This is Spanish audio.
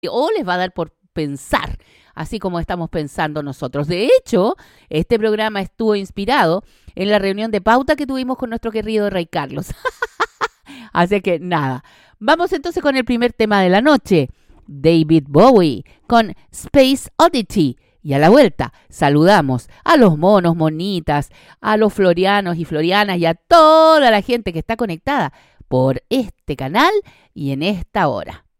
o les va a dar por pensar, así como estamos pensando nosotros. De hecho, este programa estuvo inspirado en la reunión de pauta que tuvimos con nuestro querido Rey Carlos. Así que nada, vamos entonces con el primer tema de la noche, David Bowie con Space Oddity. Y a la vuelta saludamos a los monos, monitas, a los florianos y florianas y a toda la gente que está conectada por este canal y en esta hora.